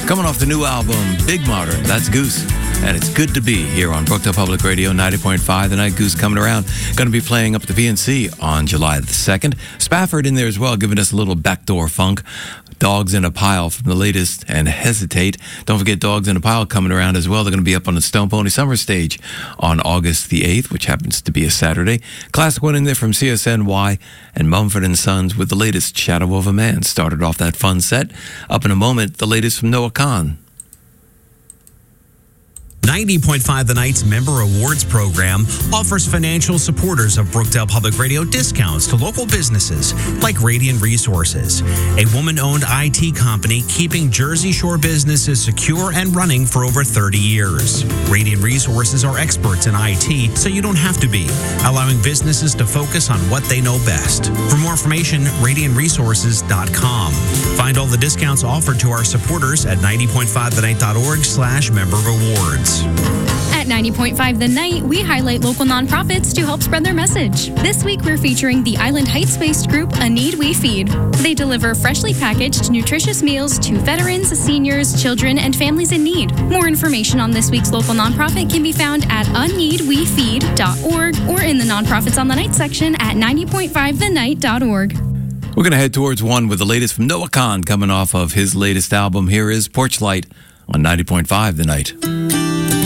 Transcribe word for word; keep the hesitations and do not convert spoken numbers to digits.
Coming off the new album, Big Modern, that's Goose. And it's good to be here on Brookdale Public Radio, ninety point five. The Night Goose coming around. Going to be playing up at the P N C on July the second. Spafford in there as well, giving us a little backdoor funk. Dogs in a Pile from the latest, and Hesitate. Don't forget Dogs in a Pile coming around as well. They're going to be up on the Stone Pony Summer Stage on August the eighth, which happens to be a Saturday. Classic one in there from C S N Y and Mumford and Sons with the latest, Shadow of a Man. Started off that fun set. Up in a moment, the latest from Noah Kahan. ninety point five The Night's Member Awards program offers financial supporters of Brookdale Public Radio discounts to local businesses like Radiant Resources, a woman-owned I T company keeping Jersey Shore businesses secure and running for over thirty years. Radiant Resources are experts in I T, so you don't have to be, allowing businesses to focus on what they know best. For more information, radiant resources dot com. Find all the discounts offered to our supporters at ninety point five the night dot org slash member rewards. At ninety point five The Night, we highlight local nonprofits to help spread their message. This week, we're featuring the Island Heights-based group, A Need We Feed. They deliver freshly packaged, nutritious meals to veterans, seniors, children, and families in need. More information on this week's local nonprofit can be found at a need we feed dot org or in the Nonprofits on the Night section at ninety point five the night dot org. We're going to head towards one with the latest from Noah Kahan coming off of his latest album. Here is Porch Light on ninety point five The Night.